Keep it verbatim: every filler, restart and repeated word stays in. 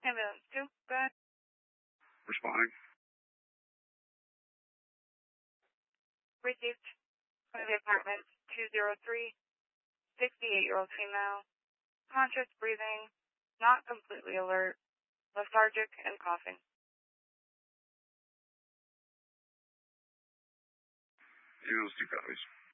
Ambulance two, go ahead. Responding. Received from the apartment two oh three, sixty-eight-year-old female, conscious breathing, not completely alert, lethargic and coughing. Ambulance two copies.